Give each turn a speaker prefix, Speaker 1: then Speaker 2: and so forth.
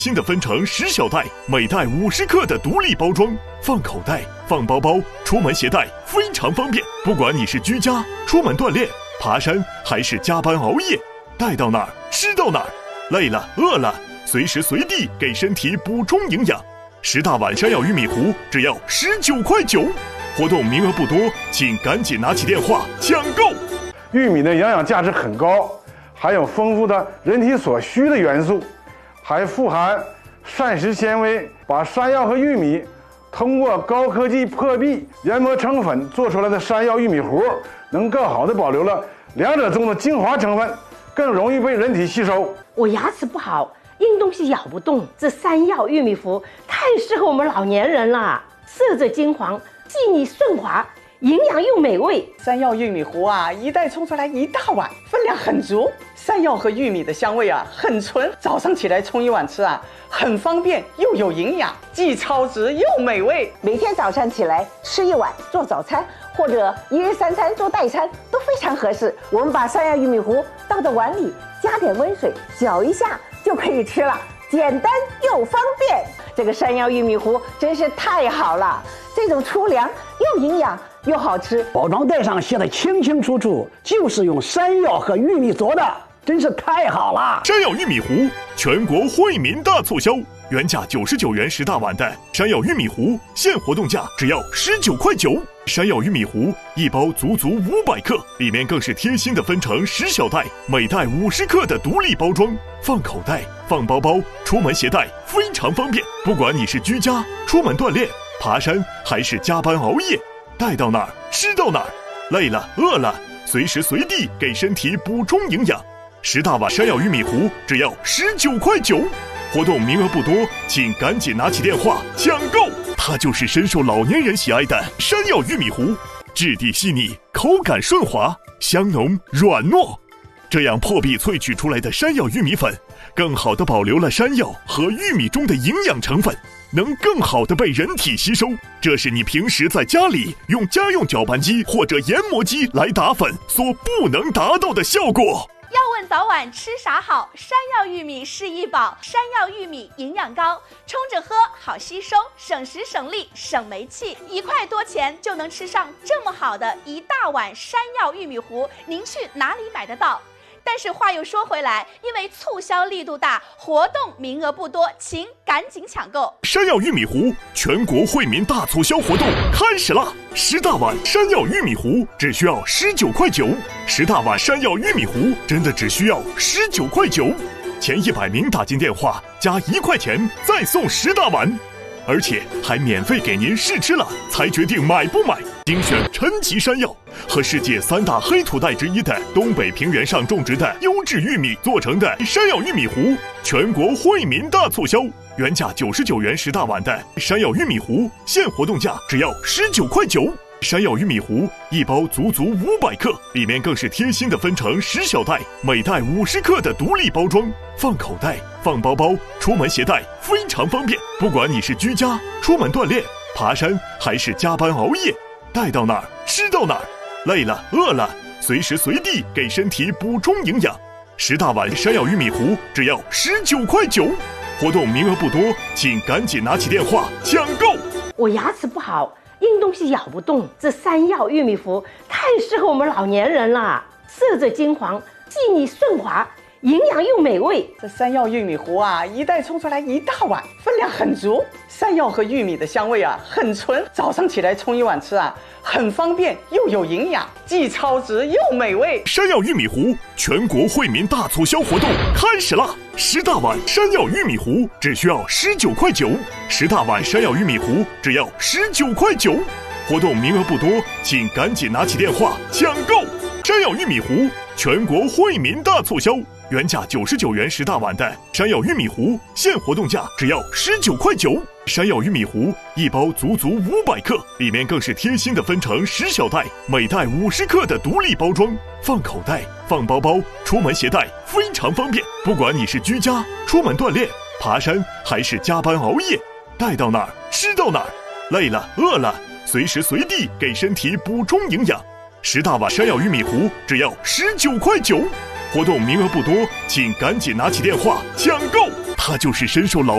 Speaker 1: 新的分成10小袋，每袋50克的独立包装，放口袋、放包包，出门携带非常方便。不管你是居家、出门锻炼、爬山，还是加班熬夜，带到哪儿吃到哪儿，累了饿了，随时随地给身体补充营养。10大碗山药玉米糊只要19块9，活动名额不多，请赶紧拿起电话抢购。
Speaker 2: 玉米的营养价值很高，含有丰富的人体所需的元素，还富含膳食纤维。把山药和玉米通过高科技破壁研磨成粉做出来的山药玉米糊，能更好的保留了两者中的精华成分，更容易被人体吸收。
Speaker 3: 我牙齿不好，硬东西咬不动，这山药玉米糊太适合我们老年人了，色泽金黄，细腻顺滑，营养又美味。
Speaker 4: 山药玉米糊啊，一袋冲出来一大碗，分量很足。山药和玉米的香味啊很纯，早上起来冲一碗吃啊，很方便又有营养，既超值又美味。
Speaker 5: 每天早上起来吃一碗做早餐，或者1日3餐做代餐都非常合适。我们把山药玉米糊倒到碗里，加点温水，搅一下就可以吃了，简单又方便。这个山药玉米糊真是太好了，这种粗粮又营养又好吃。
Speaker 6: 包装袋上写的清清楚楚，就是用山药和玉米做的，真是太好了。
Speaker 1: 山药玉米糊全国惠民大促销，原价99元10大碗的山药玉米糊，现活动价只要19块9。山药玉米糊一包足足500克，里面更是贴心的分成10小袋，每袋50克的独立包装，放口袋、放包包，出门携带非常方便。不管你是居家、出门锻炼、爬山，还是加班熬夜，带到哪儿吃到哪儿，累了饿了，随时随地给身体补充营养。10大碗山药玉米糊只要19块9，活动名额不多，请赶紧拿起电话抢购。它就是深受老年人喜爱的山药玉米糊，质地细腻，口感顺滑，香浓软糯。这样破壁萃取出来的山药玉米粉，更好地保留了山药和玉米中的营养成分，能更好地被人体吸收。这是你平时在家里用家用搅拌机或者研磨机来打粉所不能达到的效果。
Speaker 7: 要问早晚吃啥好，山药玉米是一宝。山药玉米营养高，冲着喝好吸收，省时省力省煤气，1块多钱就能吃上这么好的一大碗山药玉米糊，您去哪里买得到？但是话又说回来，因为促销力度大，活动名额不多，请赶紧抢购。
Speaker 1: 山药玉米糊全国惠民大促销活动开始啦！10大碗山药玉米糊只需要19块9，10大碗山药玉米糊真的只需要19块9，前100名打进电话加1块钱再送10大碗，而且还免费给您试吃了才决定买不买。精选陈吉山药和世界3大黑土带之一的东北平原上种植的优质玉米做成的山药玉米糊，全国惠民大促销，原价99元10大碗的山药玉米糊，现活动价只要19块9。山药玉米糊一包足足500克，里面更是贴心的分成10小袋，每袋50克的独立包装，放口袋、放包包，出门携带非常方便。不管你是居家、出门锻炼、爬山，还是加班熬夜，带到哪儿吃到哪儿，累了饿了，随时随地给身体补充营养。10大碗山药玉米糊只要19块9，活动名额不多，请赶紧拿起电话抢购。
Speaker 3: 我牙齿不好，硬东西咬不动，这山药玉米糊太适合我们老年人了，色泽金黄，细腻顺滑，营养又美味。
Speaker 4: 这山药玉米糊啊，一袋冲出来一大碗，分量很足。山药和玉米的香味啊很纯，早上起来冲一碗吃啊，很方便又有营养，既超值又美味。
Speaker 1: 山药玉米糊全国惠民大促销活动开始啦！10大碗山药玉米糊只需要19块9，10大碗山药玉米糊只要19块9，活动名额不多，请赶紧拿起电话抢购。山药玉米糊全国惠民大促销，原价99元10大碗的山药玉米糊，现活动价只要19块9。山药玉米糊一包足足500克，里面更是贴心的分成10小袋，每袋50克的独立包装，放口袋、放包包，出门携带非常方便。不管你是居家、出门锻炼、爬山，还是加班熬夜，带到哪儿吃到哪儿，累了饿了，随时随地给身体补充营养。10大碗山药玉米糊只要19块9，活动名额不多，请赶紧拿起电话抢购。它就是深受老